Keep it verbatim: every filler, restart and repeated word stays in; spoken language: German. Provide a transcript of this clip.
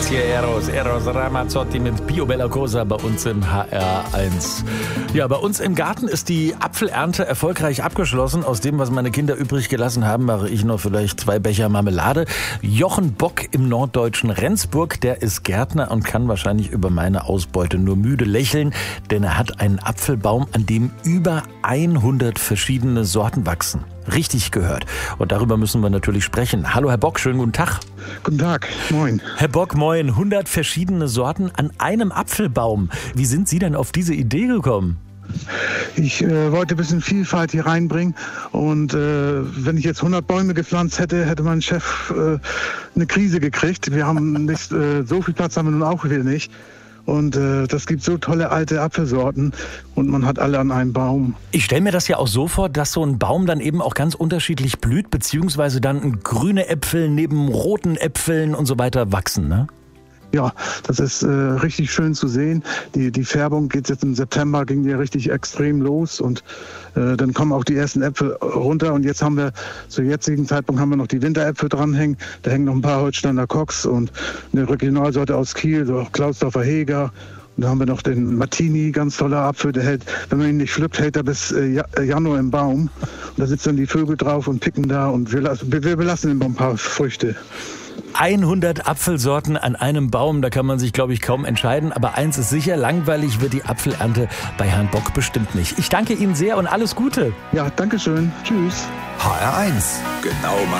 jetzt hier Eros, Eros Ramazzotti mit Pio Bellacosa bei uns im H R eins. Ja, bei uns im Garten ist die Apfelernte erfolgreich abgeschlossen. Aus dem, was meine Kinder übrig gelassen haben, mache ich noch vielleicht zwei Becher Marmelade. Jochen Bock im norddeutschen Rendsburg, der ist Gärtner und kann wahrscheinlich über meine Ausbeute nur müde lächeln, denn er hat einen Apfelbaum, an dem über hundert verschiedene Sorten wachsen. Richtig gehört. Und darüber müssen wir natürlich sprechen. Hallo Herr Bock, schönen guten Tag. Guten Tag, moin. Herr Bock, moin. hundert verschiedene Sorten an einem Apfelbaum. Wie sind Sie denn auf diese Idee gekommen? Ich äh, wollte ein bisschen Vielfalt hier reinbringen und äh, wenn ich jetzt hundert Bäume gepflanzt hätte, hätte mein Chef äh, eine Krise gekriegt. Wir haben nicht äh, so viel Platz, haben wir nun auch wieder nicht. Und äh, das gibt so tolle alte Apfelsorten und man hat alle an einem Baum. Ich stelle mir das ja auch so vor, dass so ein Baum dann eben auch ganz unterschiedlich blüht, beziehungsweise dann grüne Äpfel neben roten Äpfeln und so weiter wachsen, ne? Ja, das ist äh, richtig schön zu sehen. Die, die Färbung geht jetzt im September, ging die richtig extrem los und äh, dann kommen auch die ersten Äpfel runter und jetzt haben wir, zu jetzigen Zeitpunkt haben wir noch die Winteräpfel dranhängen. Da hängen noch ein paar Holsteiner Cox und eine Regionalsorte aus Kiel, so auch Klausdorfer Heger. Und da haben wir noch den Martini, ganz toller Apfel, der hält, wenn man ihn nicht pflückt, hält er bis äh, Januar im Baum. Und da sitzen dann die Vögel drauf und picken da und wir, wir belassen ihm ein paar Früchte. hundert Apfelsorten an einem Baum, da kann man sich, glaube ich, kaum entscheiden. Aber eins ist sicher, langweilig wird die Apfelernte bei Herrn Bock bestimmt nicht. Ich danke Ihnen sehr und alles Gute. Ja, danke schön. Tschüss. H R eins. Genau mein